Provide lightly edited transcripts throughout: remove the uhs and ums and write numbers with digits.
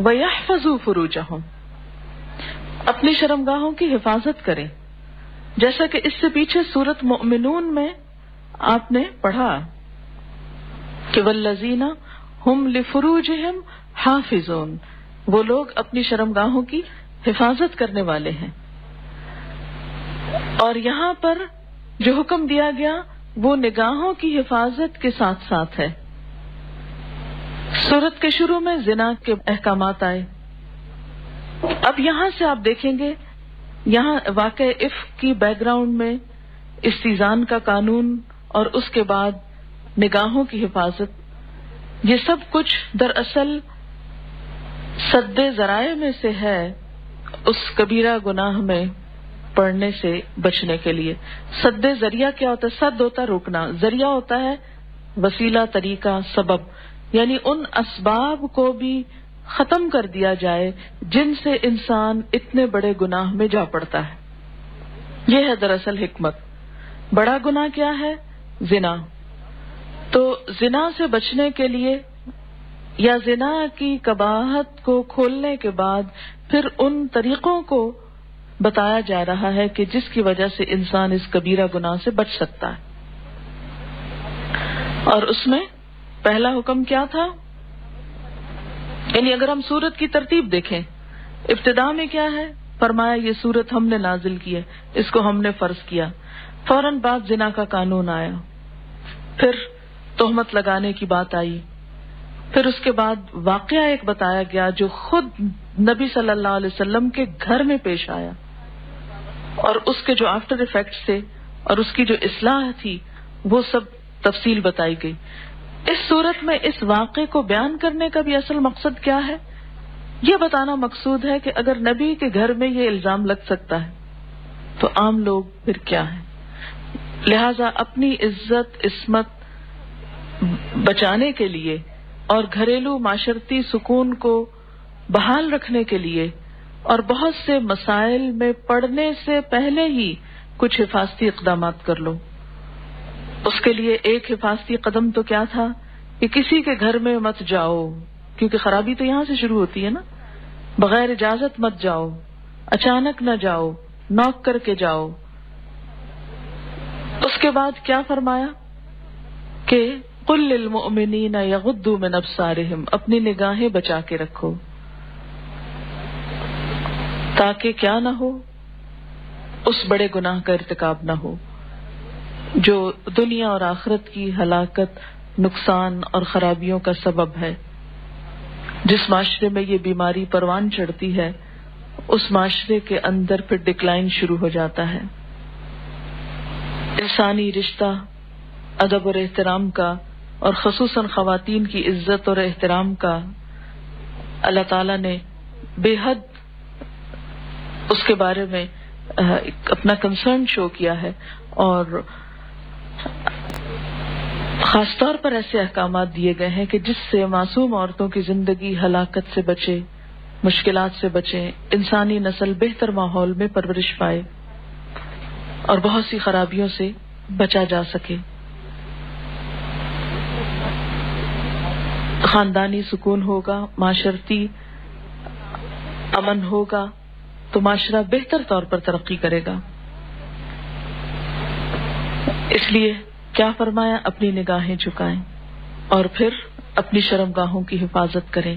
وَيَحْفَظُوا فُرُوجَهُمْ، اپنی شرمگاہوں کی حفاظت کریں، جیسا کہ اس سے پیچھے سورۃ مؤمنون میں آپ نے پڑھا کہ وَالَّذِينَ هُمْ لِفُرُوجِهِمْ حَافِظُونَ، وہ لوگ اپنی شرمگاہوں کی حفاظت کرنے والے ہیں۔ اور یہاں پر جو حکم دیا گیا وہ نگاہوں کی حفاظت کے ساتھ ساتھ ہے۔ سورت کے شروع میں زنا کے احکامات آئے، اب یہاں سے آپ دیکھیں گے یہاں واقع افک کی بیک گراؤنڈ میں استیزان کا قانون اور اس کے بعد نگاہوں کی حفاظت، یہ سب کچھ دراصل سد ذرائع میں سے ہے اس کبیرہ گناہ میں پڑنے سے بچنے کے لیے۔ سد ذریعہ کیا ہوتا ہے؟ سد ہوتا ہے روکنا، ذریعہ ہوتا ہے وسیلہ، طریقہ، سبب، یعنی ان اسباب کو بھی ختم کر دیا جائے جن سے انسان اتنے بڑے گناہ میں جا پڑتا ہے۔ یہ ہے دراصل حکمت۔ بڑا گناہ کیا ہے؟ زنا۔ تو زنا سے بچنے کے لیے یا زنا کی قباحت کو کھولنے کے بعد پھر ان طریقوں کو بتایا جا رہا ہے کہ جس کی وجہ سے انسان اس کبیرہ گناہ سے بچ سکتا ہے۔ اور اس میں پہلا حکم کیا تھا؟ یعنی اگر ہم سورت کی ترتیب دیکھیں، ابتدا میں کیا ہے؟ فرمایا یہ سورت ہم نے نازل کی ہے، اس کو ہم نے فرض کیا۔ فوراً بعد زنا کا قانون آیا، پھر تہمت لگانے کی بات آئی، پھر اس کے بعد واقعہ ایک بتایا گیا جو خود نبی صلی اللہ علیہ وسلم کے گھر میں پیش آیا، اور اس کے جو آفٹر ایفیکٹس تھے اور اس کی جو اصلاح تھی وہ سب تفصیل بتائی گئی۔ اس صورت میں اس واقعے کو بیان کرنے کا بھی اصل مقصد کیا ہے؟ یہ بتانا مقصود ہے کہ اگر نبی کے گھر میں یہ الزام لگ سکتا ہے تو عام لوگ پھر کیا ہیں۔ لہذا اپنی عزت عصمت بچانے کے لیے اور گھریلو معاشرتی سکون کو بحال رکھنے کے لیے اور بہت سے مسائل میں پڑنے سے پہلے ہی کچھ حفاظتی اقدامات کر لو۔ اس کے لیے ایک حفاظتی قدم تو کیا تھا کہ کسی کے گھر میں مت جاؤ، کیونکہ خرابی تو یہاں سے شروع ہوتی ہے نا۔ بغیر اجازت مت جاؤ، اچانک نہ جاؤ، نوک کر کے جاؤ۔ اس کے بعد کیا فرمایا کہ قل للمؤمنین یغضوا من ابصارہم، اپنی نگاہیں بچا کے رکھو تاکہ کیا نہ ہو، اس بڑے گناہ کا ارتکاب نہ ہو جو دنیا اور آخرت کی ہلاکت، نقصان اور خرابیوں کا سبب ہے۔ جس معاشرے میں یہ بیماری پروان چڑھتی ہے اس معاشرے کے اندر پھر ڈکلائن شروع ہو جاتا ہے۔ انسانی رشتہ ادب اور احترام کا اور خصوصاً خواتین کی عزت اور احترام کا اللہ تعالیٰ نے بے حد اس کے بارے میں اپنا کنسرن شو کیا ہے، اور خاص طور پر ایسے احکامات دیے گئے ہیں کہ جس سے معصوم عورتوں کی زندگی ہلاکت سے بچے، مشکلات سے بچے، انسانی نسل بہتر ماحول میں پرورش پائے اور بہت سی خرابیوں سے بچا جا سکے۔ خاندانی سکون ہوگا، معاشرتی امن ہوگا تو معاشرہ بہتر طور پر ترقی کرے گا۔ اس لیے کیا فرمایا؟ اپنی نگاہیں جھکائیں اور پھر اپنی شرمگاہوں کی حفاظت کریں۔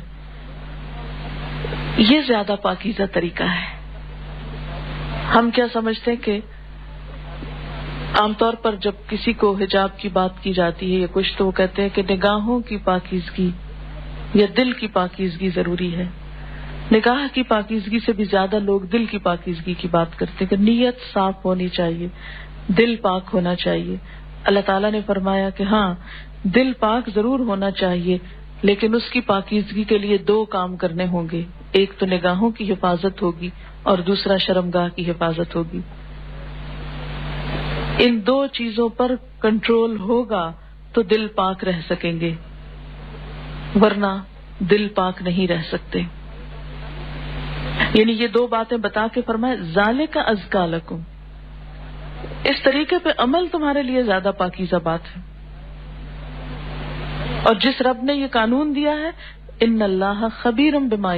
یہ زیادہ پاکیزہ طریقہ ہے۔ ہم کیا سمجھتے ہیں کہ عام طور پر جب کسی کو حجاب کی بات کی جاتی ہے یا کچھ تو وہ کہتے ہیں کہ نگاہوں کی پاکیزگی یا دل کی پاکیزگی ضروری ہے۔ نگاہ کی پاکیزگی سے بھی زیادہ لوگ دل کی پاکیزگی کی بات کرتے ہیں کہ نیت صاف ہونی چاہیے، دل پاک ہونا چاہیے۔ اللہ تعالیٰ نے فرمایا کہ ہاں دل پاک ضرور ہونا چاہیے، لیکن اس کی پاکیزگی کے لیے دو کام کرنے ہوں گے، ایک تو نگاہوں کی حفاظت ہوگی اور دوسرا شرمگاہ کی حفاظت ہوگی۔ ان دو چیزوں پر کنٹرول ہوگا تو دل پاک رہ سکیں گے، ورنہ دل پاک نہیں رہ سکتے۔ یعنی یہ دو باتیں بتا کے فرمایا ذالک ازکی لکم، اس طریقے پہ عمل تمہارے لیے زیادہ پاکیزہ بات ہے۔ اور جس رب نے یہ قانون دیا ہے ان اللہ خبیر بما